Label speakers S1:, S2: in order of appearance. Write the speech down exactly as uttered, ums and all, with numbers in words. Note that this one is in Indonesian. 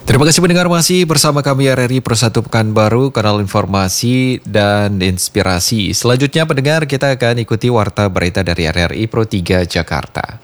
S1: Terima kasih pendengar masih bersama kami R R I Persatu Pekanbaru, kanal informasi dan inspirasi. Selanjutnya pendengar kita akan ikuti warta berita dari R R I Pro tiga Jakarta.